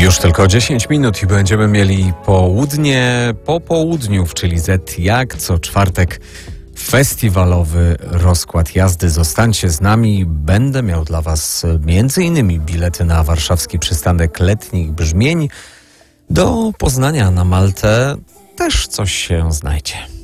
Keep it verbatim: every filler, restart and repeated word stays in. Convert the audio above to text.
Już tylko dziesięć minut i będziemy mieli południe po południu, czyli Z jak co czwartek festiwalowy rozkład jazdy. Zostańcie z nami, będę miał dla Was między innymi bilety na warszawski przystanek letnich brzmień. Do Poznania na Maltę też coś się znajdzie.